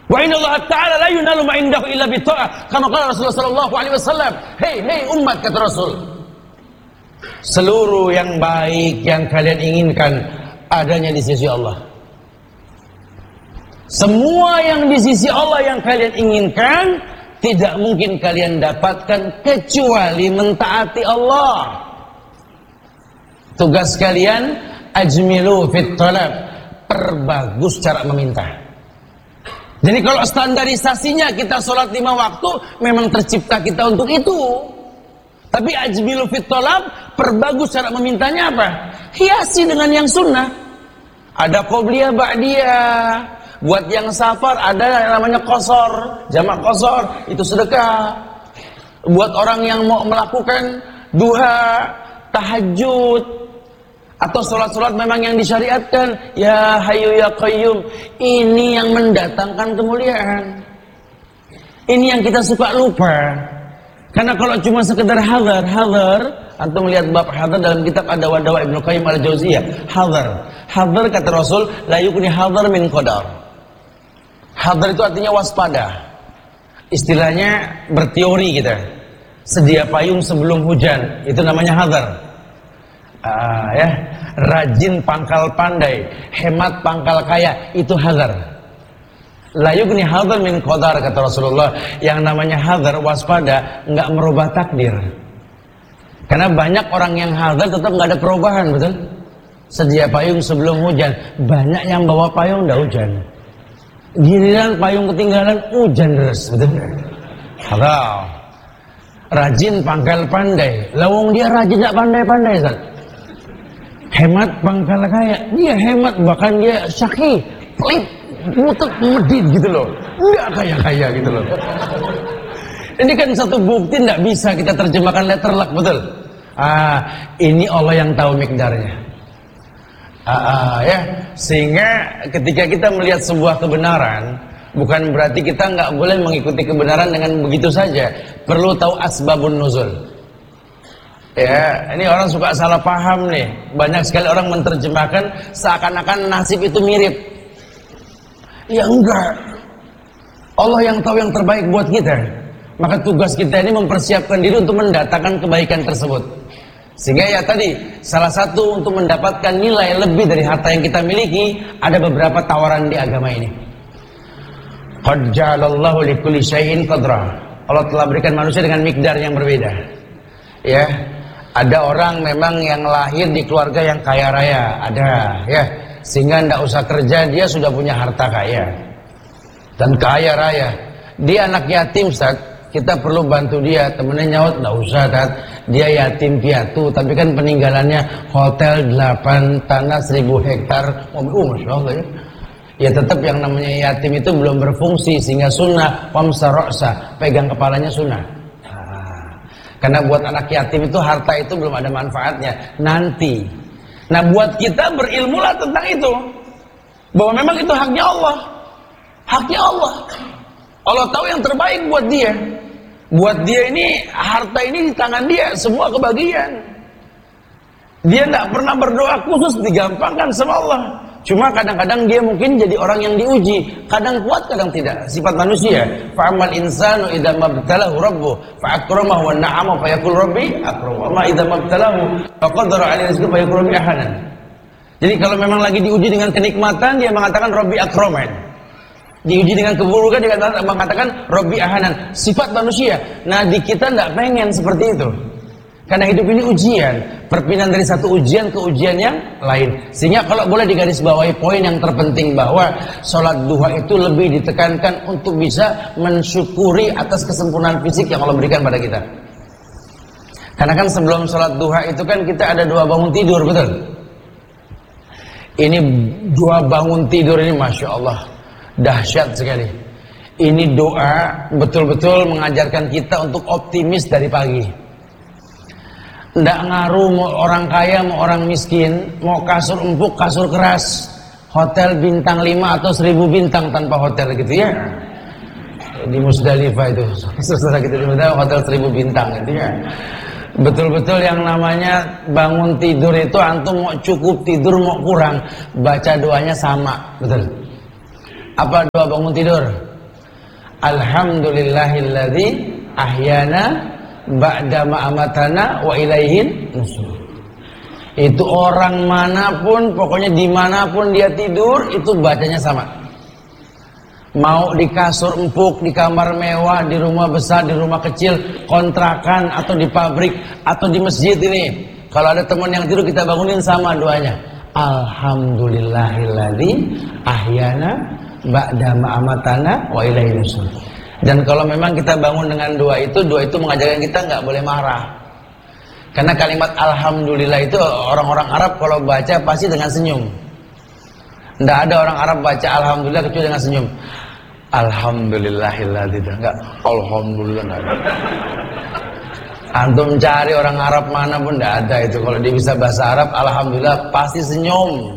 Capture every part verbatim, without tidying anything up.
Wa inna Allah ta'ala la yunalu ma indahu illa bitta'ah. Kama qala Rasulullah sallallahu alaihi wasallam. Hei, hei umat, kata Rasul. Seluruh yang baik yang kalian inginkan adanya di sisi Allah. Semua yang di sisi Allah yang kalian inginkan tidak mungkin kalian dapatkan kecuali mentaati Allah. Tugas kalian ajmilu fit talab, perbagus cara meminta. Jadi kalau standarisasinya kita sholat lima waktu, memang tercipta kita untuk itu. Tapi ajmilu fit talab, perbagus cara memintanya apa? Hiasi dengan yang sunnah. Ada qobliyah ba'diyah. Buat yang safar ada yang namanya qasar, jamak qasar, itu sedekah. Buat orang yang mau melakukan duha, tahajud, atau sholat-sholat memang yang disyariatkan, ya Hayyu ya Qayyum, ini yang mendatangkan kemuliaan. Ini yang kita suka lupa. Karena kalau cuma sekedar hadar, hadar, antum melihat bab hadar dalam kitab Ad-Dawa Ibnu Qayyim Al-Jauziyah, hadar. Hadar kata Rasul, la yukni hadar min qadar. Hadar itu artinya waspada. Istilahnya berteori kita. Sedia payung sebelum hujan, itu namanya hadar. Ah, ya, rajin pangkal pandai, hemat pangkal kaya, itu hadar. La yugni hadar min qadar, kata Rasulullah. Yang namanya hadar, waspada, nggak merubah takdir. Karena banyak orang yang hadar tetap nggak ada perubahan, betul? Sedia payung sebelum hujan, banyak yang bawa payung udah hujan. Giliran payung ketinggalan, hujan deras, betul? Hadar. Rajin pangkal pandai, lawang dia rajin nggak pandai-pandai, Ustaz. Hemat pangkal kaya, dia hemat, bahkan dia syaki, pelit, mutek, medit gitu loh, nggak kaya-kaya gitu loh. Ini kan satu bukti nggak bisa kita terjemahkan letter luck, betul? Ah, ini Allah yang tahu mikdarnya. Ah, ah, ya, sehingga ketika kita melihat sebuah kebenaran, bukan berarti kita nggak boleh mengikuti kebenaran dengan begitu saja. Perlu tahu asbabun nuzul. Ya, ini orang suka salah paham nih. Banyak sekali orang menerjemahkan seakan-akan nasib itu mirip. Ya enggak. Allah yang tahu yang terbaik buat kita. Maka tugas kita ini mempersiapkan diri untuk mendatangkan kebaikan tersebut. Sehingga ya tadi, salah satu untuk mendapatkan nilai lebih dari harta yang kita miliki, ada beberapa tawaran di agama ini. Qad ja'alallahu likulli syai'in qadra. Allah telah berikan manusia dengan mikdar yang berbeda. Ya. Ada orang memang yang lahir di keluarga yang kaya raya, ada ya, sehingga tidak usah kerja dia sudah punya harta kaya dan kaya raya. Dia anak yatim, Ustaz, kita perlu bantu dia. Temennya nyaut, tidak usah, Ustaz, dia yatim piatu, tapi kan peninggalannya hotel delapan, tanah seribu hektar, mobil, oh masya Allah ya. Ya tetap yang namanya yatim itu belum berfungsi, sehingga sunnah wamsa ra'sa, pegang kepalanya sunnah. Karena buat anak yatim itu harta itu belum ada manfaatnya nanti. Nah buat kita berilmulah tentang itu, bahwa memang itu haknya Allah, haknya Allah. Allah tahu yang terbaik buat dia. Buat dia ini harta ini di tangan dia, semua kebagian. Dia tidak pernah berdoa khusus, digampangkan sama Allah. Cuma kadang-kadang dia mungkin jadi orang yang diuji, kadang kuat, kadang tidak. Sifat manusia. Fa'amal insanu idza mabtalahu rabbuh fa'akramahu wa na'ama fa yaqul rabbi akram. Wa ma idza mabtalahu faqadara 'alaihi rizqahu fa yaqul rabbi ahanan. Jadi kalau memang lagi diuji dengan kenikmatan, dia mengatakan rabbi akraman. Diuji dengan keburukan, dia mengatakan rabbi ahanan. Sifat manusia. Nah, di kita tidak pengen seperti itu. Karena hidup ini ujian, perpindahan dari satu ujian ke ujian yang lain. Sehingga kalau boleh digarisbawahi poin yang terpenting, bahwa sholat duha itu lebih ditekankan untuk bisa mensyukuri atas kesempurnaan fisik yang Allah berikan pada kita. Karena kan sebelum sholat duha itu kan kita ada dua bangun tidur, betul? Ini dua bangun tidur ini Masya Allah dahsyat sekali. Ini doa betul-betul mengajarkan kita untuk optimis dari pagi. Tidak ngaruh mau orang kaya, mau orang miskin, mau kasur empuk, kasur keras, hotel bintang lima atau seribu bintang tanpa hotel gitu ya. Di Musdalifah itu, setelah kita di Musdalifah hotel seribu bintang gitu ya. Betul-betul yang namanya bangun tidur itu antum mau cukup tidur mau kurang, baca doanya sama, betul. Apa doa bangun tidur? Alhamdulillahilladzi ahyana ba'da ma amatana wa ilaihin nusyur. Itu orang manapun, pokoknya dimanapun dia tidur, itu bacanya sama. Mau di kasur empuk, di kamar mewah, di rumah besar, di rumah kecil, kontrakan, atau di pabrik, atau di masjid ini. Kalau ada teman yang tidur, kita bangunin sama doanya. Alhamdulillahilladzi ahyana ba'da ma amatana wa ilaihin nusyur. Dan kalau memang kita bangun dengan doa itu, doa itu mengajarkan kita nggak boleh marah. Karena kalimat Alhamdulillah itu orang-orang Arab kalau baca pasti dengan senyum. Tidak ada orang Arab baca Alhamdulillah kecuali dengan senyum. Alhamdulillahilladzi, enggak. Alhamdulillah enggak ada. Antum cari orang Arab mana pun tidak ada itu. Kalau dia bisa bahasa Arab, Alhamdulillah pasti senyum.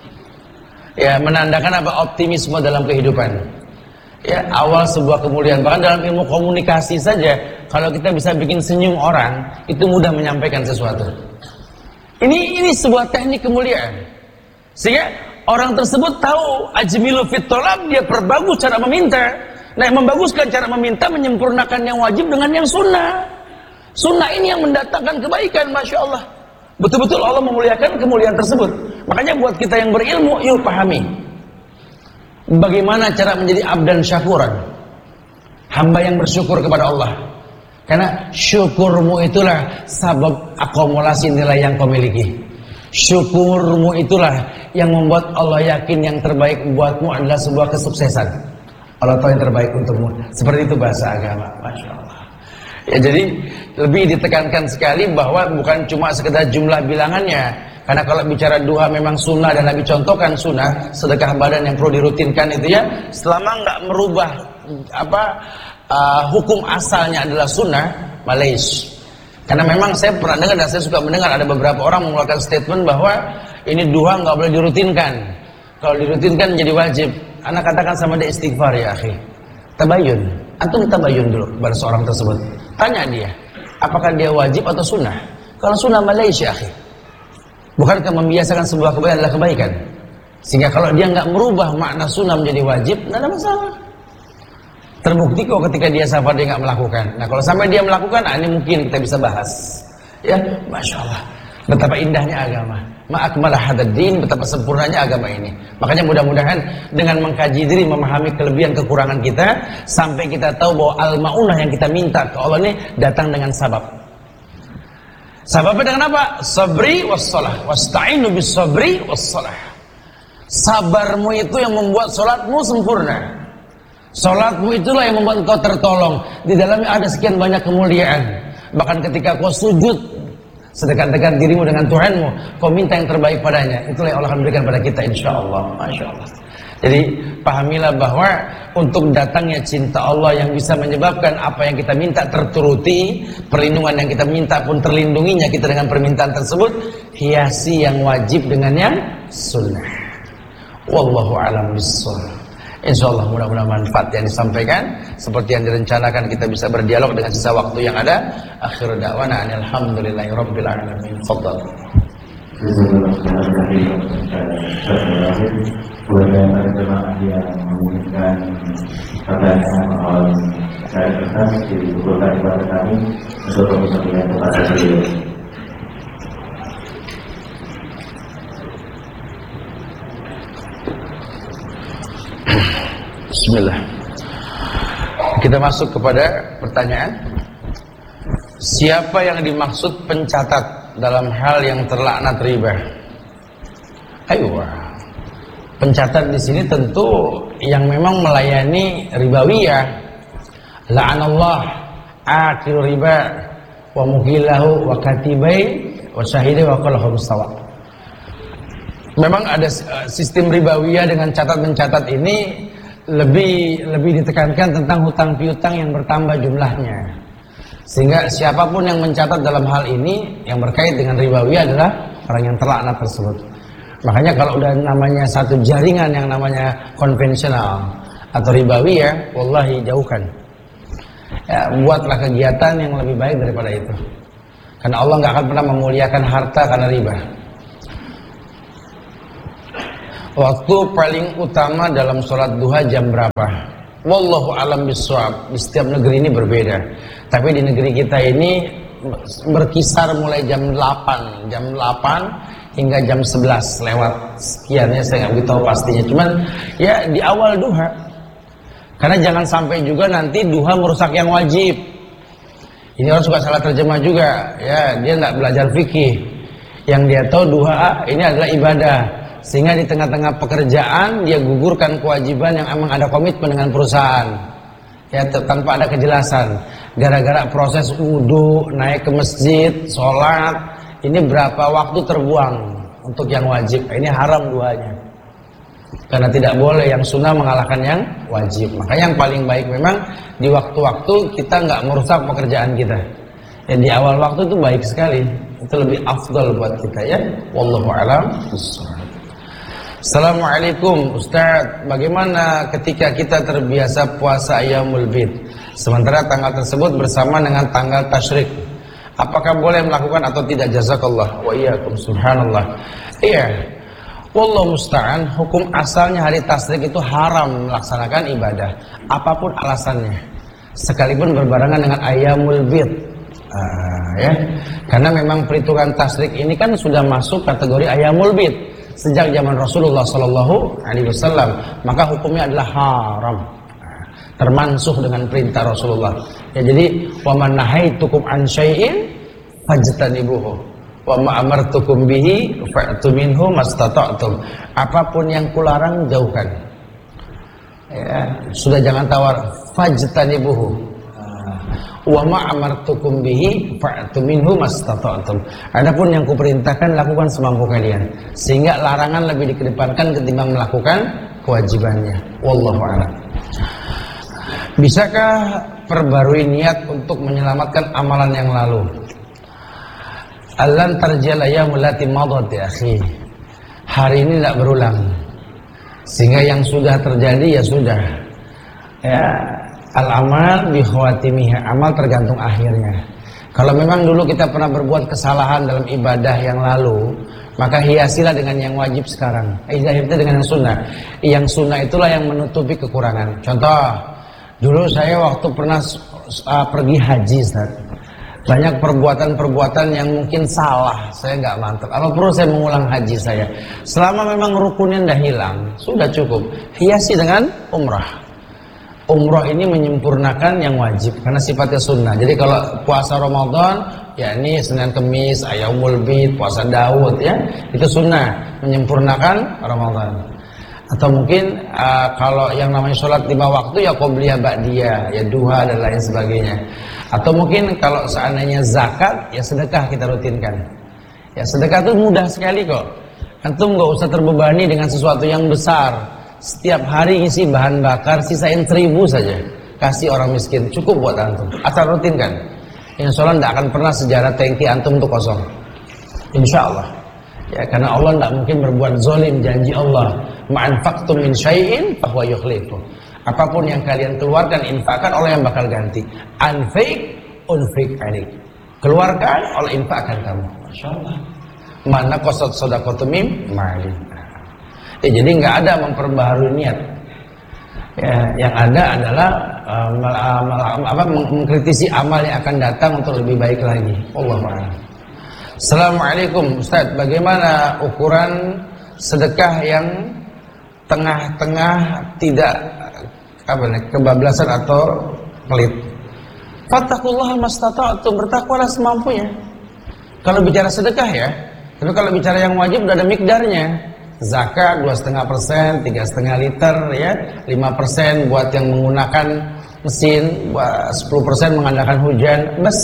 Ya, menandakan apa? Optimisme dalam kehidupan. Ya, awal sebuah kemuliaan. Bahkan dalam ilmu komunikasi saja, kalau kita bisa bikin senyum orang, itu mudah menyampaikan sesuatu. Ini ini sebuah teknik kemuliaan. Sehingga orang tersebut tahu ajmilu fit thalab, dia perbagus cara meminta. Nah, yang membaguskan cara meminta, menyempurnakan yang wajib dengan yang sunnah. Sunnah ini yang mendatangkan kebaikan, Masya Allah. Betul-betul Allah memuliakan kemuliaan tersebut. Makanya buat kita yang berilmu, yuk pahami bagaimana cara menjadi abdan syakuran, hamba yang bersyukur kepada Allah. Karena syukurmu itulah sabab akumulasi nilai yang kau miliki. Syukurmu itulah yang membuat Allah yakin yang terbaik buatmu adalah sebuah kesuksesan. Allah tahu yang terbaik untukmu. Seperti itu bahasa agama, Masya Allah. Ya, jadi lebih ditekankan sekali bahwa bukan cuma sekedar jumlah bilangannya. Karena kalau bicara duha memang sunnah dan Nabi contohkan sunnah, sedekah badan yang perlu dirutinkan itu ya, selama nggak merubah apa uh, hukum asalnya adalah sunnah, malaish. Karena memang saya pernah dengar dan saya suka mendengar ada beberapa orang mengeluarkan statement bahwa ini duha nggak boleh dirutinkan. Kalau dirutinkan jadi wajib. Anak katakan sama dia istighfar ya akhi. Tabayun. Antum tabayun dulu kepada seorang tersebut. Tanya dia, apakah dia wajib atau sunnah? Kalau sunnah malaish ya akhi. Bukankah membiasakan sebuah kebaikan adalah kebaikan? Sehingga kalau dia nggak merubah makna sunnah menjadi wajib, nggak ada masalah. Terbukti kok ketika dia safar dia nggak melakukan. Nah kalau sampai dia melakukan, nah, ini mungkin kita bisa bahas. Ya, Masya Allah. Betapa indahnya agama. Ma'akmalah hadaddin, betapa sempurnanya agama ini. Makanya mudah-mudahan dengan mengkaji diri, memahami kelebihan kekurangan kita, sampai kita tahu bahwa al-ma'unah yang kita minta ke Allah ini datang dengan sabab. Sababnya dengan apa? Sabri wassalah. Wasta'inu bis sabri wassalah. Sabarmu itu yang membuat solatmu sempurna. Solatmu itulah yang membuat kau tertolong. Di dalamnya ada sekian banyak kemuliaan. Bahkan ketika kau sujud sedekat-dekat dirimu dengan Tuhanmu, kau minta yang terbaik padanya. Itulah yang Allah akan berikan pada kita insyaAllah. Masya Allah. Jadi pahamilah bahwa untuk datangnya cinta Allah yang bisa menyebabkan apa yang kita minta terturuti, perlindungan yang kita minta pun terlindunginya kita dengan permintaan tersebut, hiasi yang wajib dengan yang sunnah. Wallahu a'lam bishawab. Insyaallah mudah-mudahan manfaat yang disampaikan seperti yang direncanakan, kita bisa berdialog dengan sisa waktu yang ada. Akhir da'wana alhamdulillahirabbil alamin. Fadhal. Kepada para jemaah yang menginginkan pertanyaan soal saya kertas dibutuhkan kepada kami untuk kemudian kepada beliau. Bismillah. Kita masuk kepada pertanyaan. Siapa yang dimaksud pencatat dalam hal yang terlaknat riba? Ayo. Pencatat di sini tentu yang memang melayani ribawiyah. La'anallah akil riba wa mukilahu wa katibai wa syahidai wa qalahum sawa. Memang ada sistem ribawiyah dengan catat-mencatat ini lebih lebih ditekankan tentang hutang piutang yang bertambah jumlahnya. Sehingga siapapun yang mencatat dalam hal ini yang berkait dengan ribawiyah adalah orang yang terlaknat tersebut. Makanya kalau udah namanya satu jaringan yang namanya konvensional atau ribawiyah, wallahi jauhkan. Ya, buatlah kegiatan yang lebih baik daripada itu. Karena Allah nggak akan pernah memuliakan harta karena riba. Waktu paling utama dalam sholat duha jam berapa? Wallahu alam bisawab. Di setiap negeri ini berbeda. Tapi di negeri kita ini berkisar mulai jam delapan, jam delapan hingga jam sebelas lewat sekian ya, saya nggak tahu pastinya. Cuman ya di awal duha. Karena jangan sampai juga nanti duha merusak yang wajib. Ini orang suka salah terjemah juga, ya dia nggak belajar fikih. Yang dia tahu duha ini adalah ibadah, sehingga di tengah-tengah pekerjaan dia gugurkan kewajiban yang emang ada komitmen dengan perusahaan, ya tanpa ada kejelasan. Gara-gara proses wudu, naik ke masjid, sholat, ini berapa waktu terbuang untuk yang wajib. Ini haram duhanya. Karena tidak boleh yang sunnah mengalahkan yang wajib. Maka yang paling baik memang di waktu-waktu kita nggak merusak pekerjaan kita. Ya, di awal waktu itu baik sekali. Itu lebih afdal buat kita ya. Wallahu a'lam. Assalamualaikum Ustaz. Bagaimana ketika kita terbiasa puasa Ayyamul Bid, sementara tanggal tersebut bersama dengan tanggal tasyrik, apakah boleh melakukan atau tidak? Jazakallah wa iyyakum. Subhanallah. Iya. Wallahu musta'an, hukum asalnya hari tasyrik itu haram melaksanakan ibadah apapun alasannya, sekalipun berbarengan dengan Ayyamul Bid. Ah, ya. Karena memang perhitungan tasyrik ini kan sudah masuk kategori Ayyamul Bid sejak zaman Rasulullah sallallahu alaihi wasallam, maka hukumnya adalah haram, termansuh dengan perintah Rasulullah. Ya, jadi wa man nahaitukum an syai'in fajtanibuhu wa ma amartukum bihi fa'tu minhu mastata'tum. Apapun yang kularang jauhkan. Ya, sudah jangan tawar, fajtanibuhu. Wa ma amartukum bihi fa'tu minhu mastata'tum. Adapun yang kuperintahkan lakukan semampu kalian. Sehingga larangan lebih dikedepankan ketimbang melakukan kewajibannya. Wallahu a'lam. Bisakah perbarui niat untuk menyelamatkan amalan yang lalu? Allan tarjal ayyamul lati madat ya akhi. Hari ini tidak berulang. Sehingga yang sudah terjadi ya sudah. Ya, al-amal bi khawatimiha, amal tergantung akhirnya. Kalau memang dulu kita pernah berbuat kesalahan dalam ibadah yang lalu, maka hiasilah dengan yang wajib sekarang. Hiasilah dengan yang sunnah. Yang sunnah itulah yang menutupi kekurangan. Contoh, dulu saya waktu pernah uh, pergi haji, Ustaz. Banyak perbuatan-perbuatan yang mungkin salah, saya nggak mantap. Apa perlu saya mengulang haji saya? Selama memang rukunnya dah hilang, sudah cukup. Hiasi dengan umrah. Umrah ini menyempurnakan yang wajib karena sifatnya sunnah. Jadi kalau puasa Ramadan, ya ini Senin Kemis, Ayyamul Bid, puasa Daud, ya itu sunnah, menyempurnakan Ramadan. Atau mungkin uh, kalau yang namanya sholat lima waktu ya qobliyah ba'diyah, ya duha dan lain sebagainya. Atau mungkin kalau seandainya zakat, ya sedekah kita rutinkan. Ya sedekah itu mudah sekali kok. Antum nggak usah terbebani dengan sesuatu yang besar. Setiap hari isi bahan bakar, sisain seribu saja, kasih orang miskin, cukup buat antum. Asal rutinkan. Insya Allah tidak akan pernah sejarah tangki antum itu kosong. Insya Allah. Ya karena Allah tidak mungkin berbuat zolim, janji Allah. Ma'anfaqtum min syai'in fahuwa yukhlifu. Apapun yang kalian keluarkan, infakkan, Allah yang bakal ganti. Anfik, unfik alik. Keluarkan, Allah infakkan kamu. Masya Allah. Mana qasad sadaqatu mim ma'ali. Ya, jadi nggak ada memperbaharui niat. Ya, yang ada adalah uh, mal, mal, apa, mengkritisi amal yang akan datang untuk lebih baik lagi. Allahu a'lam. Assalamualaikum Ustaz, bagaimana ukuran sedekah yang tengah-tengah tidak apa nih, kebablasan atau pelit? Fattaqullaha mastata'tum, bertakwalah semampunya. Kalau bicara sedekah ya, tapi kalau bicara yang wajib udah ada mikdarnya. Zakat dua koma lima persen, tiga koma lima liter ya, lima persen buat yang menggunakan mesin, sepuluh persen mengandalkan hujan, bes.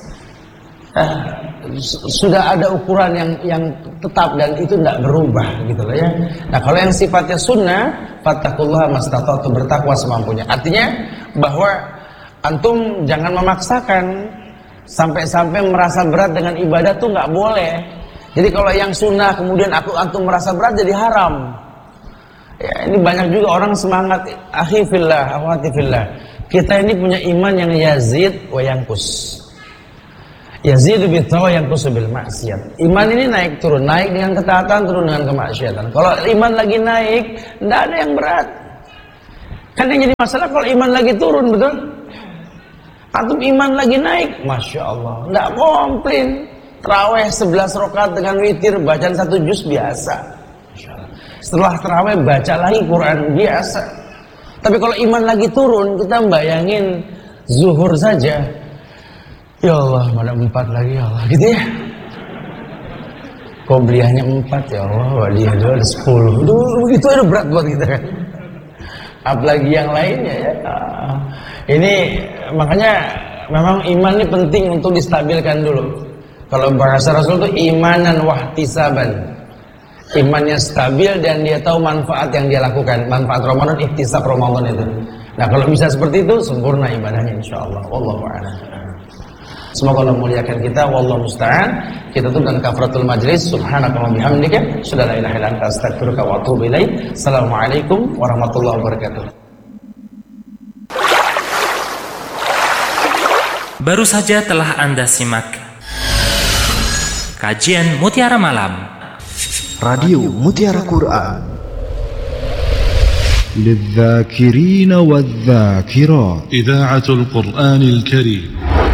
Eh, sudah ada ukuran yang yang tetap dan itu tidak berubah gitu loh ya. Nah, kalau yang sifatnya sunnah, fattaqullaha mastata'tum, bertakwa semampunya. Artinya bahwa antum jangan memaksakan sampai-sampai merasa berat dengan ibadah tuh nggak boleh. Jadi kalau yang sunnah kemudian aku antum merasa berat jadi haram. Ya, ini banyak juga orang semangat, akhi fillah, akhwati fillah. Kita ini punya iman yang yazid wa yanqus. Yazidu bil thawa yanqus bil maksiat. Iman ini naik turun, naik dengan ketaatan, turun dengan kemaksiatan. Kalau iman lagi naik, tidak ada yang berat. Kan yang jadi masalah kalau iman lagi turun, betul? Atau iman lagi naik, Masya Allah, nggak komplain. Terawih sebelas rakaat dengan witir, bacaan satu juz biasa. Setelah terawih baca lagi Quran biasa. Tapi kalau iman lagi turun, kita bayangin zuhur saja. Ya Allah, mana empat lagi ya Allah, gitu ya. Qobliyahnya empat ya Allah, wadiyah dua ada sepuluh. Begitu ada berat buat kita kan. Apalagi yang lainnya ya. Ini makanya memang iman ini penting untuk distabilkan dulu. Kalau bahasa Rasul itu imanan wahtisaban. Imannya stabil dan dia tahu manfaat yang dia lakukan. Manfaat Ramadan, ihtisab Ramadan itu. Nah kalau bisa seperti itu, sempurna ibadahnya insyaallah. Wallahu a'lam. Semoga Allah muliakan kita. Wallahu musta'an. Kita tutup dengan kafaratul majlis. Subhanaka wa bihamdika, asyhadu an la ilaha illa anta, astaghfiruka wa atubu ilaik. Assalamualaikum warahmatullahi wabarakatuh. Baru saja telah Anda simak kajian Mutiara Malam Radio Mutiara Quran للذاكرين والذاكرات إذاعة القرآن الكريم.